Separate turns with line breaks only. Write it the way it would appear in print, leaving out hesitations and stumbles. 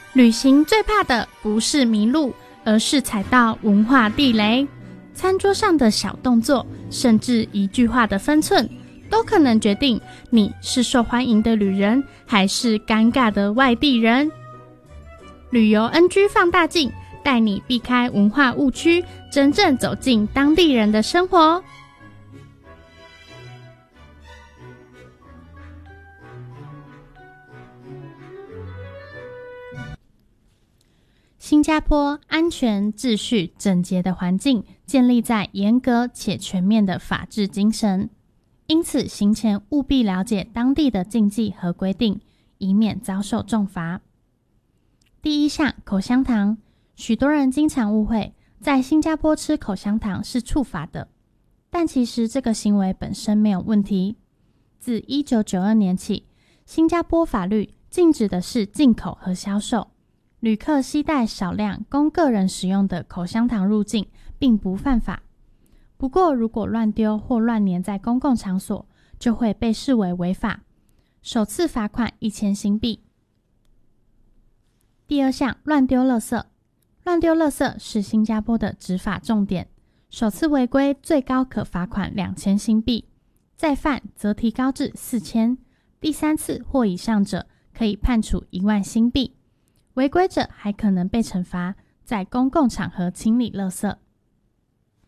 旅行最怕的不是迷路，而是踩到文化地雷。餐桌上的小动作，甚至一句话的分寸，都可能决定你是受欢迎的旅人，还是尴尬的外地人。旅游 NG 放大镜，带你避开文化误区，真正走进当地人的生活。新加坡安全、秩序、整洁的环境建立在严格且全面的法治精神，因此行前务必了解当地的禁忌和规定，以免遭受重罚。第一项，口香糖。许多人经常误会，在新加坡吃口香糖是触法的，但其实这个行为本身没有问题。自1992年起，新加坡法律禁止的是进口和销售。旅客携带少量供个人使用的口香糖入境并不犯法，不过如果乱丢或乱粘在公共场所，就会被视为违法，首次罚款1000新币。第二项，乱丢垃圾。乱丢垃圾是新加坡的执法重点，首次违规最高可罚款2000新币，再犯则提高至4000，第三次或以上者可以判处1万新币。违规者还可能被惩罚在公共场合清理垃圾。